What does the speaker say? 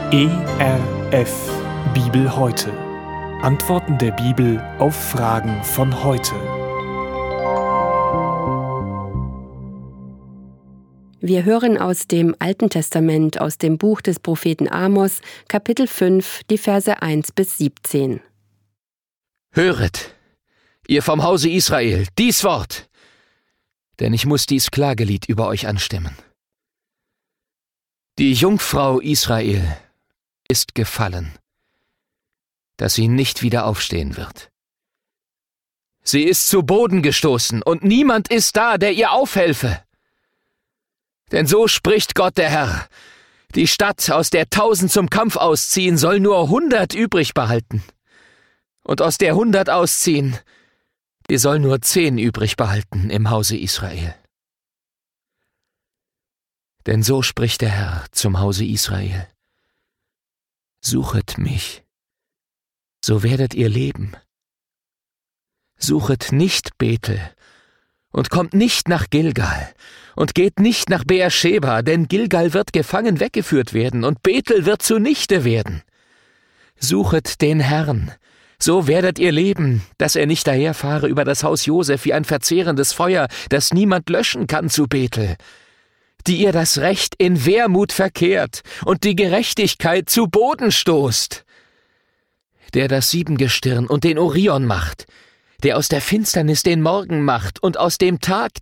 ERF Bibel heute. Antworten der Bibel auf Fragen von heute. Wir hören aus dem Alten Testament, aus dem Buch des Propheten Amos, Kapitel 5, die Verse 1 bis 17. Höret, ihr vom Hause Israel, dies Wort, denn ich muss dies Klagelied über euch anstimmen. Die Jungfrau Israel ist gefallen, dass sie nicht wieder aufstehen wird. Sie ist zu Boden gestoßen, und niemand ist da, der ihr aufhelfe. Denn so spricht Gott der Herr: Die Stadt, aus der 1000 zum Kampf ausziehen, soll nur 100 übrig behalten. Und aus der 100 ausziehen, die soll nur 10 übrig behalten im Hause Israel. Denn so spricht der Herr zum Hause Israel: Suchet mich, so werdet ihr leben. Suchet nicht Bethel und kommt nicht nach Gilgal und geht nicht nach Beersheba, denn Gilgal wird gefangen weggeführt werden und Bethel wird zunichte werden. Suchet den Herrn, so werdet ihr leben, dass er nicht daherfahre über das Haus Josef wie ein verzehrendes Feuer, das niemand löschen kann zu Bethel, die ihr das Recht in Wehrmut verkehrt und die Gerechtigkeit zu Boden stoßt, der das Siebengestirn und den Orion macht, der aus der Finsternis den Morgen macht und aus dem Tag